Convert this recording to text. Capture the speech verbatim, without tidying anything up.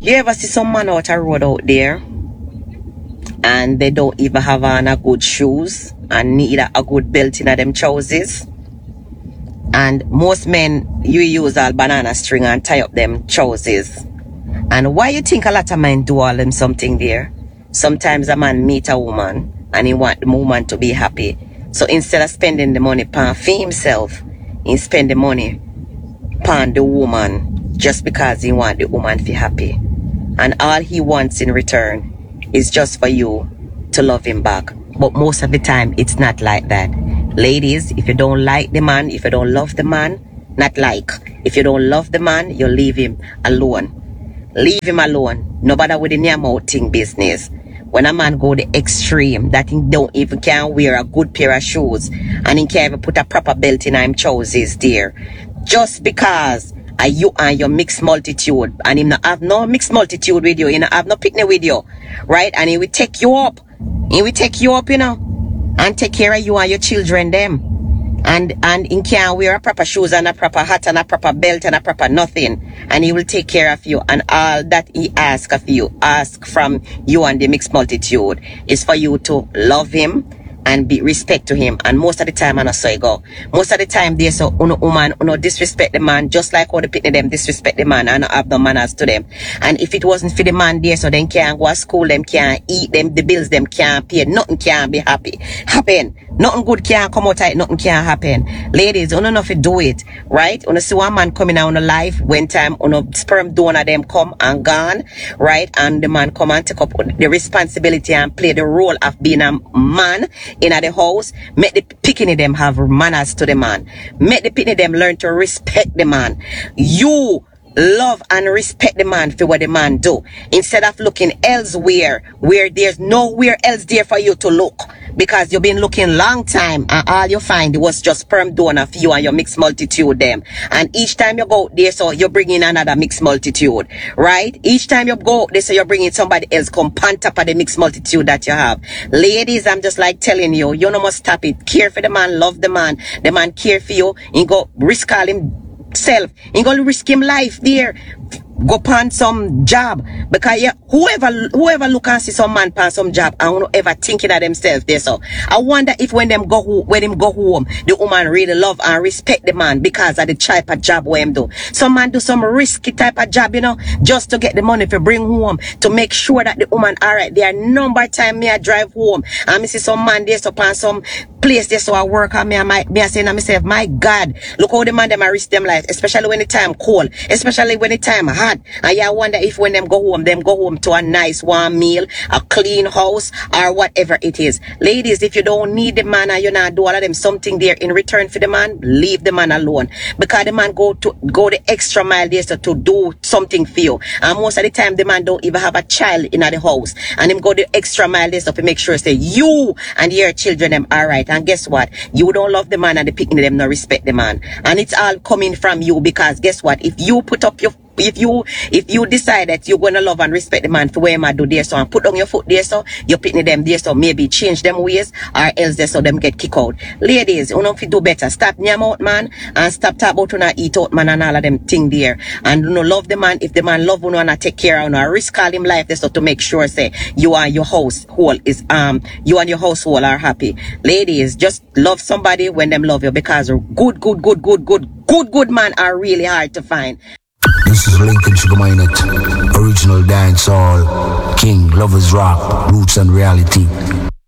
You ever see some man out a road out there and they don't even have on a good shoes and neither a good belt in them trousers? And most men, you use all banana string and tie up them trousers. And why you think a lot of men do all them something there? Sometimes a man meet a woman and he want the woman to be happy. So instead of spending the money pan for himself, he spend the money pan the woman just because he want the woman to be happy. And all he wants in return is just for you to love him back. But most of the time, it's not like that. Ladies, if you don't like the man, if you don't love the man, not like. If you don't love the man, you leave him alone. Leave him alone. Nobody with the near mouth thing business. When a man go the extreme, that he don't even can wear a good pair of shoes and he can't even put a proper belt in him trousers there. Just because uh, you and your mixed multitude and him not have no mixed multitude with you, he not have no picnic with you, right? And he will take you up. He will take you up, you know, and take care of you and your children them. And and he can't wear a proper shoes and a proper hat and a proper belt and a proper nothing. And he will take care of you. And all that he asks of you, ask from you and the mixed multitude, is for you to love him and be respect to him. And most of the time, and I saw it go. Most of the time, there's so uno woman, uno disrespect the man, just like how the pitney them disrespect the man and not have no manners to them. And if it wasn't for the man there, so then can't go to school, them can't eat, them the bills them can't pay, nothing can be happy. Happen. Nothing good can't come out of it, nothing can happen. Ladies, uno know if you do it, right? Uno see one man coming out on life, when time uno sperm donor them come and gone, right? And the man come and take up the responsibility and play the role of being a man in the house. Make the picking them have manners to the man. Make the picking them learn to respect the man. You love and respect the man for what the man do, instead of looking elsewhere where there's nowhere else there for you to look, because you've been looking long time and all you find was just sperm donor for you and your mixed multitude them. And each time you go there, so you're bringing another mixed multitude, right? Each time you go there, so you're bringing somebody else come on top of the mixed multitude that you have. Ladies, I'm just like telling you, you no must stop it. Care for the man, love the man, the man care for you, and go risk all him self, he gonna risk him life there, go pan some job, because yeah, whoever whoever look and see some man pan some job and won't ever thinking of themselves there. So I wonder if when them go when them go home, the woman really love and respect the man because of the type of job where him do. Some man do some risky type of job, you know, just to get the money to bring home, to make sure that the woman alright. There are number time me I drive home and me see some man there so pan some place there, so I work and me and my me I saying to myself, my God, look how the man them I risk them life, especially when the time cold, especially when the time hot. And I wonder if when them go home, them go home to a nice warm meal, a clean house, or whatever it is. Ladies, if you don't need the man and you not do all of them something there in return for the man, leave the man alone, because the man go to go the extra mile there so to do something for you. And most of the time the man don't even have a child in the house, and him go the extra mile there so to make sure say you and your children them alright. And guess what? You don't love the man and the picking them not respect the man. And it's all coming from you, because guess what? If you put up your If you if you decide that you're gonna love and respect the man for where man do there, so and put on your foot there, so you picking them there, so maybe change them ways, or else there so them get kicked out. Ladies, you know if you do better, stop nyam out man and stop talk about you not eat out man and all of them thing there. And you know love the man. If the man love you and take care of you, and risk all him life there, so to make sure say you and your household is um you and your household are happy. Ladies, just love somebody when them love you, because good good good good good good good man are really hard to find. This is Lincoln Sugar Minott, original dancehall, king, lovers rock, roots and reality.